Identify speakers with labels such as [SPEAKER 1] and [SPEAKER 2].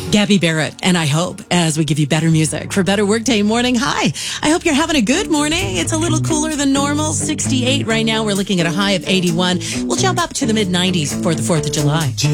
[SPEAKER 1] Gabby Barrett, and I hope as we give you better music for better workday morning. Hi, I hope you're having a good morning. It's a little cooler than normal, 68 right now. We're looking at a high of 81. We'll jump up to the mid 90s for the 4th of July.